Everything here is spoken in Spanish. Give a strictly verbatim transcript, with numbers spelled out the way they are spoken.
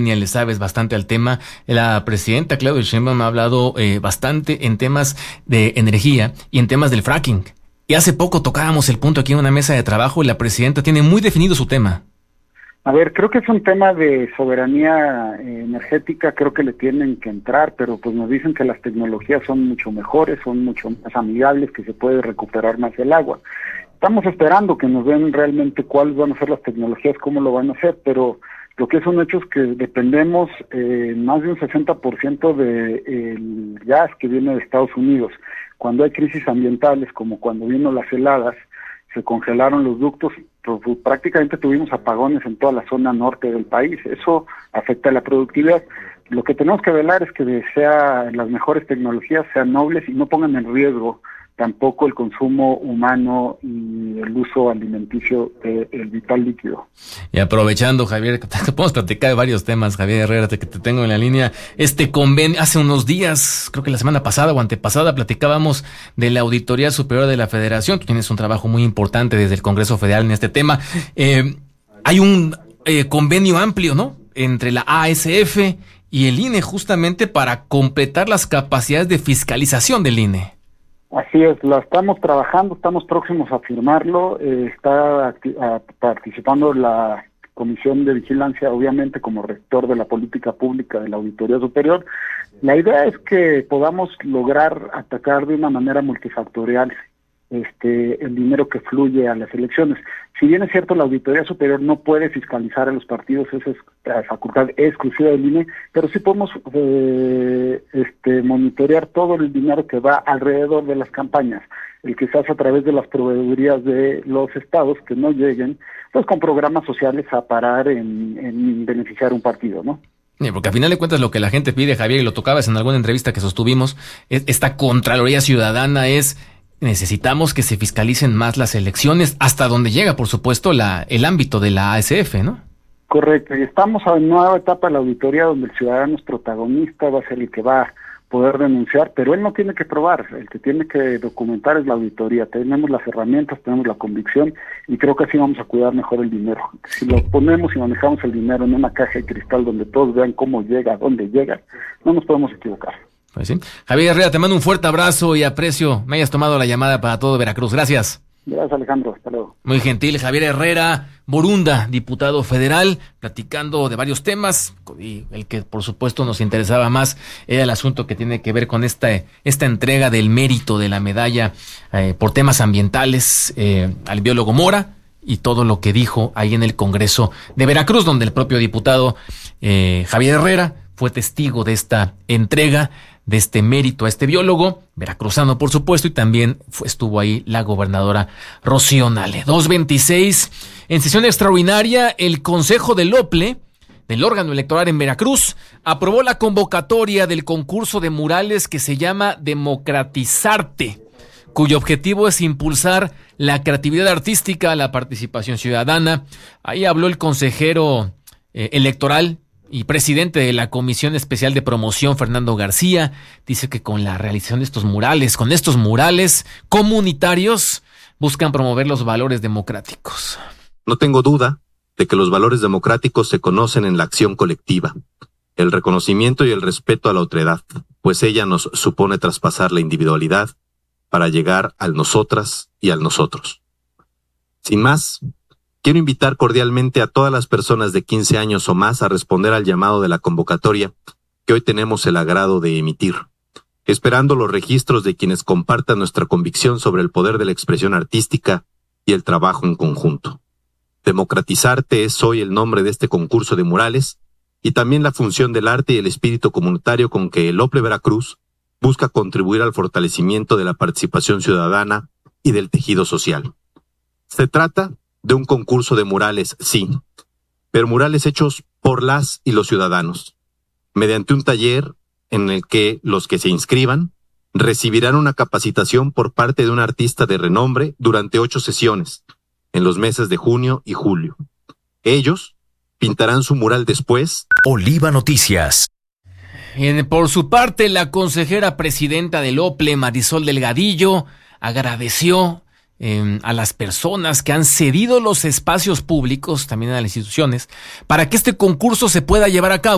millennial, le sabes bastante al tema. La presidenta Claudia Sheinbaum ha hablado eh, bastante en temas de energía y en temas del fracking. Y hace poco tocábamos el punto aquí en una mesa de trabajo y la presidenta tiene muy definido su tema. A ver, creo que es un tema de soberanía eh, energética, creo que le tienen que entrar, pero pues nos dicen que las tecnologías son mucho mejores, son mucho más amigables, que se puede recuperar más el agua. Estamos esperando que nos den realmente cuáles van a ser las tecnologías, cómo lo van a hacer, pero lo que es un hecho es que dependemos eh, más de un sesenta por ciento del gas que viene de Estados Unidos. Cuando hay crisis ambientales, como cuando vino las heladas, se congelaron los ductos, pues, prácticamente tuvimos apagones en toda la zona norte del país. Eso afecta a la productividad. Lo que tenemos que velar es que sea las mejores tecnologías sean nobles y no pongan en riesgo tampoco el consumo humano y el uso alimenticio del vital líquido. Y aprovechando, Javier, te podemos platicar de varios temas, Javier Herrera, que te tengo en la línea. Este convenio, hace unos días, creo que la semana pasada o antepasada, platicábamos de la Auditoría Superior de la Federación. Tú tienes un trabajo muy importante desde el Congreso Federal en este tema. Eh, hay un eh, convenio amplio, ¿no?, entre la A S F y el I N E, justamente para completar las capacidades de fiscalización del I N E. Así es, la estamos trabajando, estamos próximos a firmarlo, eh, está acti- a, participando la Comisión de Vigilancia, obviamente como rector de la política pública de la Auditoría Superior. La idea es que podamos lograr atacar de una manera multifactorial este el dinero que fluye a las elecciones. Si bien es cierto, la Auditoría Superior no puede fiscalizar a los partidos, esa es la facultad exclusiva del I N E, pero sí podemos eh, este monitorear todo el dinero que va alrededor de las campañas, el que se hace a través de las proveedurías de los estados, que no lleguen pues con programas sociales a parar en, en beneficiar un partido, ¿no? Porque al final de cuentas lo que la gente pide, Javier, y lo tocabas en alguna entrevista que sostuvimos, es, esta Contraloría Ciudadana es: necesitamos que se fiscalicen más las elecciones, hasta donde llega, por supuesto, la el ámbito de la A S F, ¿no? Correcto, y estamos en una nueva etapa de la auditoría donde el ciudadano es protagonista, va a ser el que va a poder denunciar, pero él no tiene que probar, el que tiene que documentar es la auditoría. Tenemos las herramientas, tenemos la convicción y creo que así vamos a cuidar mejor el dinero. Si lo ponemos y manejamos el dinero en una caja de cristal donde todos vean cómo llega, dónde llega, no nos podemos equivocar. Pues sí. Javier Herrera, te mando un fuerte abrazo y aprecio me hayas tomado la llamada para todo Veracruz. Gracias. Gracias, Alejandro. Hasta luego. Muy gentil, Javier Herrera Borunda, diputado federal, platicando de varios temas, y el que por supuesto nos interesaba más era el asunto que tiene que ver con esta, esta entrega del mérito de la medalla eh, por temas ambientales eh, al biólogo Mora, y todo lo que dijo ahí en el Congreso de Veracruz, donde el propio diputado eh, Javier Herrera fue testigo de esta entrega, de este mérito a este biólogo, veracruzano por supuesto, y también fue, estuvo ahí la gobernadora Rocío Nale. dos veintiséis, en sesión extraordinaria, el Consejo del OPLE, del órgano electoral en Veracruz, aprobó la convocatoria del concurso de murales que se llama Democratizarte, cuyo objetivo es impulsar la creatividad artística, la participación ciudadana. Ahí habló el consejero eh, electoral y presidente de la Comisión Especial de Promoción, Fernando García. Dice que con la realización de estos murales, con estos murales comunitarios, buscan promover los valores democráticos. No tengo duda de que los valores democráticos se conocen en la acción colectiva, el reconocimiento y el respeto a la otredad, pues ella nos supone traspasar la individualidad para llegar al nosotras y al nosotros. Sin más, quiero invitar cordialmente a todas las personas de quince años o más a responder al llamado de la convocatoria que hoy tenemos el agrado de emitir, esperando los registros de quienes compartan nuestra convicción sobre el poder de la expresión artística y el trabajo en conjunto. Democratizarte es hoy el nombre de este concurso de murales y también la función del arte y el espíritu comunitario con que el OPLE Veracruz busca contribuir al fortalecimiento de la participación ciudadana y del tejido social. Se trata de un concurso de murales, sí, pero murales hechos por las y los ciudadanos, mediante un taller en el que los que se inscriban recibirán una capacitación por parte de un artista de renombre durante ocho sesiones, en los meses de junio y julio. Ellos pintarán su mural después. Oliva Noticias. Por su parte, la consejera presidenta del OPLE, Marisol Delgadillo, agradeció eh, a las personas que han cedido los espacios públicos, también a las instituciones, para que este concurso se pueda llevar a cabo.